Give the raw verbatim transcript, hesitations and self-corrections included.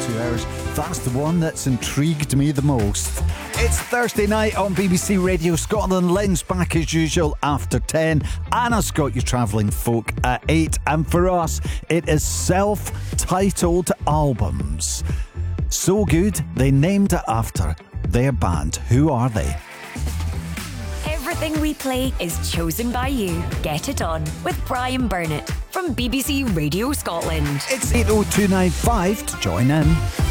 two hours. That's the one that's intrigued me the most. It's Thursday night on B B C Radio Scotland. Len's back as usual after ten. Anna's got your travelling folk at eight. And for us, it is self-titled albums. So good, they named it after their band. Who are they? Everything we play is chosen by you. Get It On with Brian Burnett from B B C Radio Scotland. It's eight oh two nine five to join in.